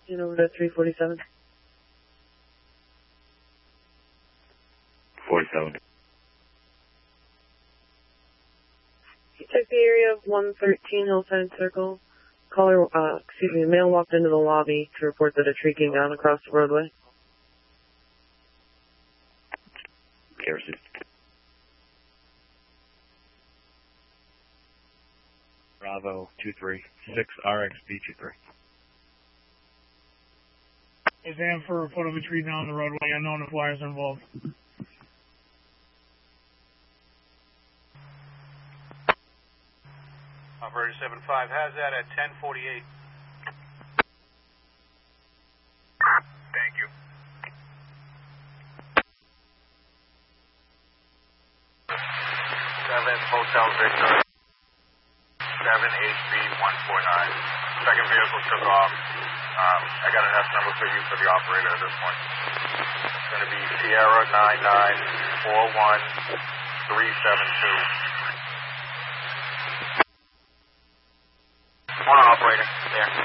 And over to 347. 47. He took the area of 113 Hillside Circle. Male walked into the lobby to report that a tree came down across the roadway. Garrison. Bravo 236 RXB23. Exam for report of a tree down the roadway. Unknown if wires are involved. Operator 75 has that at 10:48. Thank you. 7 Hotel Victor 7HB149. Second vehicle took off. I got an S number for you for the operator at this point. It's going to be Sierra 9941372. One operator, there.